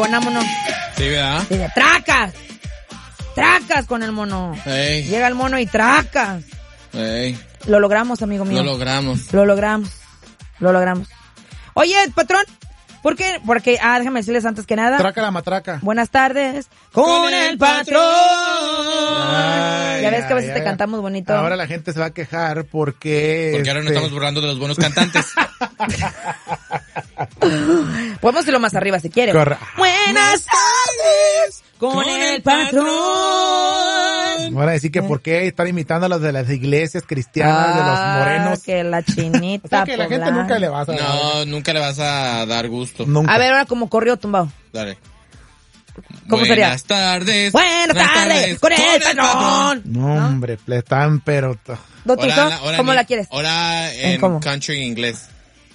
Ponámonos. Sí, ¿verdad? Dice, tracas. Tracas con el mono. Ey. Llega el mono y tracas. Ey. Lo logramos, amigo mío. Lo logramos. Lo logramos. Lo logramos. Oye, patrón, ¿por qué? Porque, déjame decirles antes que nada. Traca la matraca. Buenas tardes. Con el patrón. Ay, Ya ves que a veces ay, te cantamos bonito. Ahora la gente se va a quejar porque... Porque ahora no estamos burlando de los buenos cantantes. Podemos irlo más arriba si quieren. Buenas tardes con el patrón. Ahora decir que por qué están imitando a los de las iglesias cristianas, de los morenos. Que la chinita. O sea que la gente poblana. nunca le va a dar. No, nunca le vas a dar gusto. Nunca. A ver, ahora como corrió tumbado. Dale. ¿Cómo sería? Buenas tardes. Buenas tardes con el patrón. No, hombre, están pero... ¿No te gustó? Ahora ¿Cómo la quieres? Ahora en ¿Cómo? country en inglés.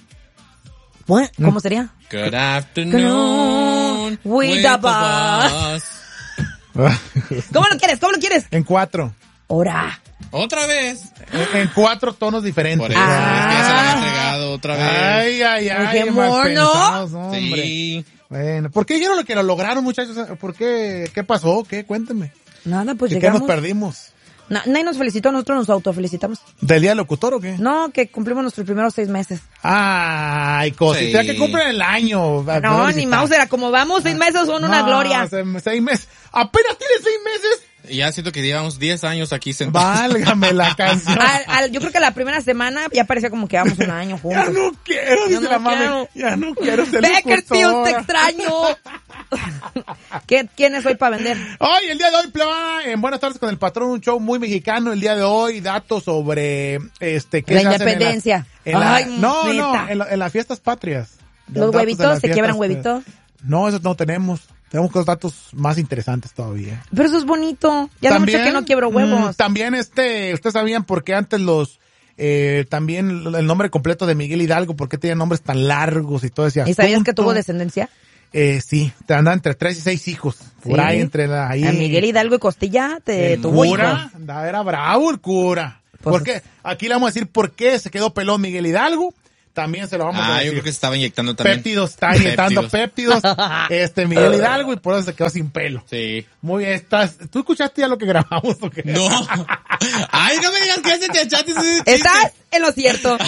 ¿Cómo sería? Good afternoon. With the boss. ¿Cómo lo quieres? ¿Cómo lo quieres? En 4. Ahora. Otra vez. En 4 tonos diferentes. Por eso, es que ya se lo han entregado otra vez. Ay, ay, ay. Qué mal mono. pensados, hombre. Sí. Bueno, ¿por qué dijeron lo que lo lograron, muchachos? ¿Por qué? ¿Qué pasó? ¿Qué? Cuénteme. Nada, pues ¿Y qué llegamos. nos perdimos? Nadie nos felicitó, nosotros nos autofelicitamos. ¿Del día del locutor o qué? No, que cumplimos nuestros primeros 6 meses. Ay, cosita, Sí. que cumplen el año. No, ni Mauser, como vamos, 6 meses son una gloria. 6 meses. Apenas tiene 6 meses. Y ya siento que llevamos 10 años aquí sentados. Válgame la canción. Yo creo que la primera semana ya parecía como que vamos un año juntos. Ya no quiero, dice no la mami. quiero. Ya no quiero ser Bakersfield, te locutora. extraño. ¿Quién es hoy para vender? Hoy, el día de hoy, pleba, en Buenas tardes con el patrón, un show muy mexicano. El día de hoy, datos sobre qué La se hacen independencia. Ay, Ay, no, neta. en las fiestas patrias. Los Datos de huevitos, las se quiebran fiestas, huevitos. No, esos no tenemos. Tenemos los datos más interesantes todavía. Pero eso es bonito. Ya hace mucho que no quiebro huevos. También ustedes sabían por qué antes también el nombre completo de Miguel Hidalgo, por qué tenía nombres tan largos y todo ese ¿Y sabías que asunto? tuvo descendencia? Sí, te andan entre 3 y 6 hijos. Por Sí. ahí, ahí. A Miguel Hidalgo y Costilla El tuvo cura, hijos. era bravo el cura. Pues ¿Por qué? Aquí le vamos a decir por qué se quedó pelón Miguel Hidalgo. También se lo vamos a Yo decir. creo que se estaba inyectando también. Péptidos, está inyectando péptidos. Miguel Hidalgo, y por eso se quedó sin pelo. Sí. Muy bien, ¿tú escuchaste ya lo que grabamos o qué? No. Ay, no me digas que ese te echaste ese chiste. Estás en lo cierto.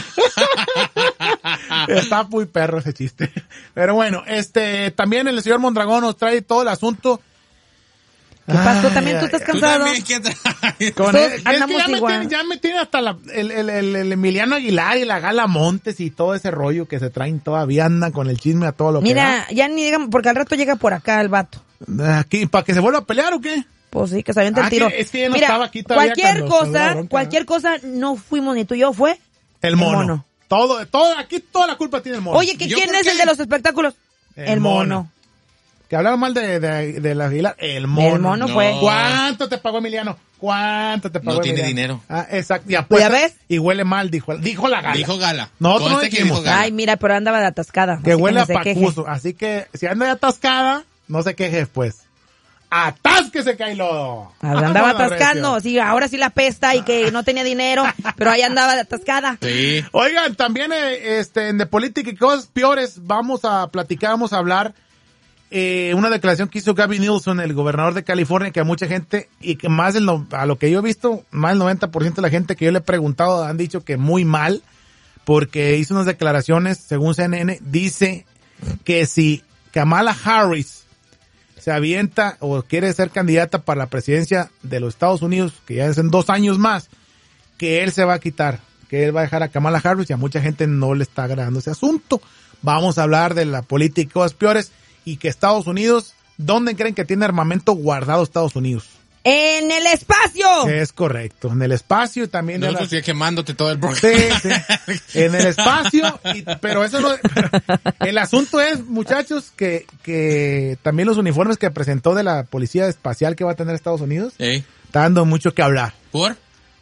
Está muy perro ese chiste. Pero bueno, también el señor Mondragón nos trae todo el asunto. ¿Qué pasó? Ay, ¿También tú estás Tú cansado? también, ¿qué traes? Con Todos es que andamos igual. ya me tiene hasta el Emiliano Aguilar y la Gala Montes y todo ese rollo que se traen todavía, andan con el chisme a todo lo Mira, ya ni digan, porque al rato llega por acá el vato. que da. Aquí, ¿para que se vuelva a pelear o qué? Pues sí, que se avienta el tiro. Es que ya no Mira, estaba aquí todavía cualquier cosa no fuimos ni tú y yo, fue El mono. Todo, aquí toda la culpa tiene el mono. Oye, Yo ¿quién creo es el que- de los espectáculos? El mono. Que hablaron mal de la Aguilar. El mono. El mono No. fue. ¿Cuánto te pagó Emiliano? ¿Cuánto te pagó No tiene Emiliano? dinero. Exacto. Y apuesta, ¿Ya ves? Y huele mal, dijo la Gala. Dijo Gala. Nosotros no Conste que dijimos. dijo Gala. Ay, mira, pero andaba de atascada. Que así huele a ni se queje. pacuso. Así que si anda de atascada, no se queje después. ¡Atásquese, Kylo! Andaba Vámonos, atascando, recio. sí, ahora sí la pesta y que no tenía dinero, pero ahí andaba de atascada. Sí. Oigan, también en de política y cosas peores, vamos a hablar una declaración que hizo Gavin Newsom, el gobernador de California, que a mucha gente, y que a lo que yo he visto, más del 90% de la gente que yo le he preguntado han dicho que muy mal, porque hizo unas declaraciones, según CNN, dice que si Kamala Harris se avienta o quiere ser candidata para la presidencia de los Estados Unidos, que ya es en 2 años más, que él se va a quitar, que él va a dejar a Kamala Harris, y a mucha gente no le está agradando ese asunto. Vamos a hablar de la política y cosas peores, y que Estados Unidos, ¿dónde creen que tiene armamento guardado Estados Unidos? ¡En el espacio! Es correcto, en el espacio y también... Nosotros sigue quemándote todo el programa. Sí, sí. En el espacio, pero eso no... El asunto es, muchachos, que también los uniformes que presentó de la policía espacial que va a tener Estados Unidos, ¿Eh? está dando mucho que hablar. ¿Por?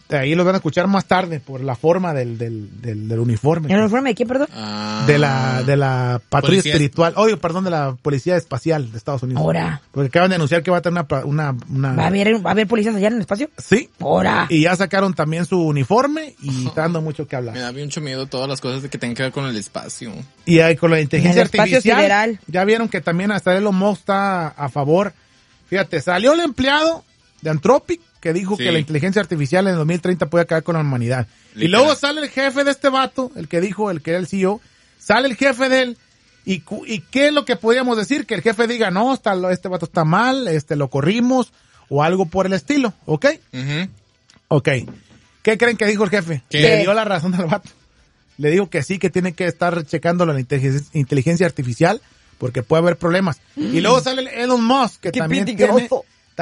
ahí los van a escuchar más tarde por la forma del uniforme. ¿El uniforme de quién, perdón? De la patrulla Policías. espiritual. De la policía espacial de Estados Unidos. Ahora. Porque acaban de anunciar que va a tener una... ¿Va a haber policías allá en el espacio? Sí. Ahora. Y ya sacaron también su uniforme y está dando mucho que Me hablar. da mucho miedo todas las cosas que tengan que ver con el espacio. Y ahí con la inteligencia En el espacio artificial, sideral. ya vieron que también hasta Elon Musk está a favor. Fíjate, salió el empleado de Anthropic que dijo Sí. que la inteligencia artificial en el 2030 puede acabar con la humanidad. Y Literal. luego sale el jefe de este vato, el que era el CEO, sale el jefe de él. ¿Y qué es lo que podríamos decir? Que el jefe diga, no, este vato está mal, lo corrimos, o algo por el estilo, ¿ok? Ujú. Ok. ¿Qué creen que dijo el jefe? ¿Qué? Le dio la razón al vato. Le dijo que sí, que tiene que estar checando la inteligencia artificial porque puede haber problemas. Y luego sale el Elon Musk, que Qué también peligroso.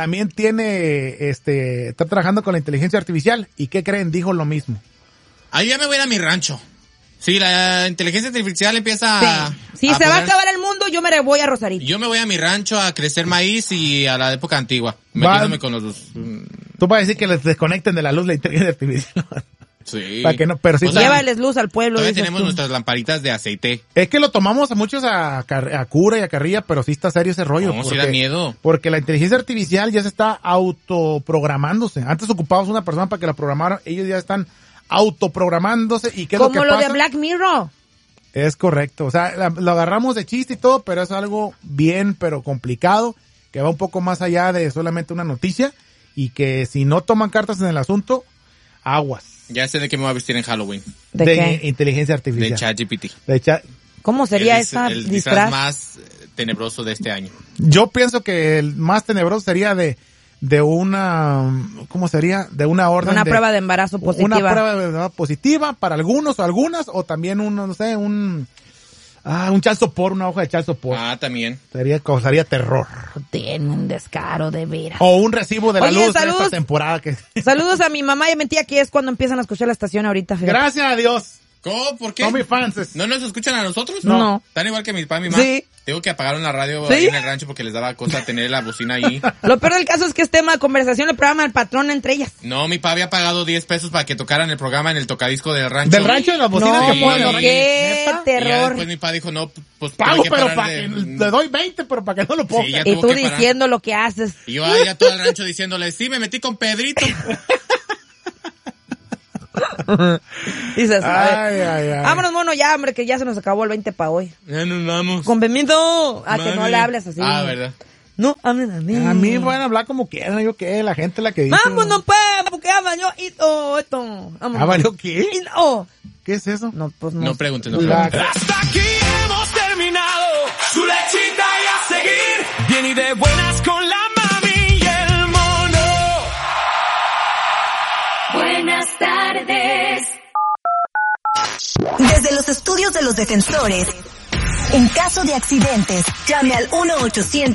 está trabajando con la inteligencia artificial. ¿Y qué creen? Dijo lo mismo. Ahí ya me voy a ir a mi rancho. Sí, la inteligencia artificial empieza Si se va a acabar el mundo, yo me voy a Rosarito. Yo me voy a mi rancho a crecer maíz y a la época antigua. Va- Metiéndome con los... Tú vas a decir que les desconecten de la luz la inteligencia artificial. Sí. Para que no, pero sí. O sea, Llévales luz al pueblo. Todavía dices tenemos tú. nuestras lamparitas de aceite. Es que lo tomamos a muchos a cura y a carrilla, pero sí está serio ese rollo. No, sí da miedo. Porque la inteligencia artificial ya se está autoprogramándose. Antes ocupabas una persona para que la programara, ellos ya están autoprogramándose. ¿Y qué es lo que Como lo pasa? de Black Mirror. Es correcto. O sea, lo agarramos de chiste y todo, pero es algo bien, pero complicado, que va un poco más allá de solamente una noticia y que si no toman cartas en el asunto, aguas. Ya sé de qué me voy a vestir en Halloween. ¿De qué? inteligencia De artificial. ChatGPT. De chat. ¿Cómo sería esa El disfraz? disfraz más tenebroso de este año. Yo pienso que el más tenebroso sería de una, ¿cómo sería? De una orden Una prueba de embarazo positiva. Una prueba de embarazo positiva para algunos o algunas, o también un child support, una hoja de child support. También. Causaría terror. Tiene un descaro de veras. O un recibo de la Oye, luz de saludos. esta temporada que... Saludos a mi mamá y a mi tía, que es cuando empiezan a escuchar la estación ahorita. Fíjate. Gracias a Dios. ¿Cómo? ¿Por qué? Son mis fans. ¿No nos escuchan a nosotros? No. Están igual que mi papá y mi mamá. Sí. Tengo que apagaron la radio ¿Sí? ahí en el rancho porque les daba cosa tener la bocina ahí. Lo peor del caso es que es tema de conversación el programa del patrón entre ellas. No, mi papá había pagado 10 pesos para que tocaran el programa en el tocadisco del rancho. Del rancho de las bocinas No, que ponen. bueno, ¿no? qué ¿Neta? Y ya terror. después mi papá dijo, no, pues Pago, tuve que pero parar para de- que le doy 20, pero para que no lo ponga. Sí, ya Y tuvo tú que parar. diciendo lo que haces. Y yo ahí a todo el rancho diciéndole, sí, me metí con Pedrito. Dices, a ver. Ay, ay, ay. Vámonos, mono, ya, hombre, que ya se nos acabó el 20 para hoy. Ya nos vamos. Con permiso. A que no Mami. le hables así. ¿Verdad? No hablen a mí. A mí pueden hablar como quieran, yo qué, la gente la que dice. Vámonos, pues, porque ya valió esto. Vámonos. ¿Ah, valió qué? Oh. ¿Qué es eso? No, pues no. No preguntes, no La- preguntes. Hasta aquí hemos terminado. Su lechita y a seguir. Bien y de buenas con la mami y el mono. Buenas tardes. Desde los estudios de los defensores, en caso de accidentes, llame al 1-800-227-8200.